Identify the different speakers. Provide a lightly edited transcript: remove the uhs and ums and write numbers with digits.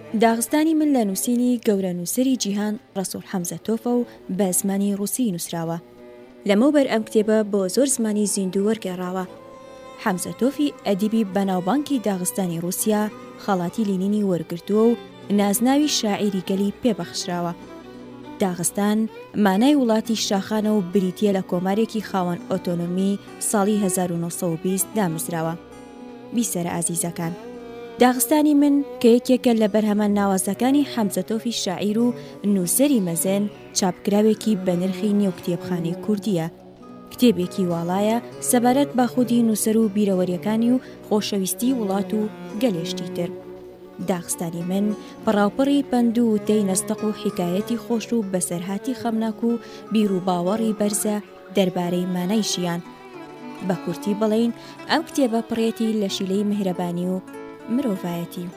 Speaker 1: داغستانی من لە نووسینی گەورە نووسری جیهان ڕەسوول حەمزە تۆفە و بە زمانی ڕووسی نووسراوە. لەمەوبەر ئەم کتێبە بۆ زۆر زمانی زیندوو وەرگێڕاوە. حەمزە تۆفی ئەدیبی بەناوبانکی داغستانی رووسیا خەڵاتی لینینی وەرگرتووە و نازناوی شاعیری گەلی پێبەخشراوە. داغستان مانای وڵاتی شاخانە و بریتیە لە کۆمارێکی خاوەن ئۆتۆنۆمی ساڵی 1920 دامزراوە. بیسەرە ئازیزەکان، داغستانی من کە یەکێکە لە بەرهەمە ناوازەکانی حەمزە تۆفی شاعیر و نووسەری مەزن چاپکراوێکی بە نرخی نێو کتێبخانەی کوردیە. کتێبێکی واڵایە سەبارەت بە خودی نووسەر و بیرەوەریەکانی و خۆشەویستی وڵات و گەلێشتی تر. داغستانی من پڕاوپڕی پند و تەی نەستەق و حیکایەتی خۆش و بەسەرهاتی خەمناک و بیر و باوەڕی بەرزە دەربارەی مانای ژیان. بە کورتی بڵێن ئەم کتێبە پڕێتی لە شیلەی میهرەبانی و مرۆڤایەتی.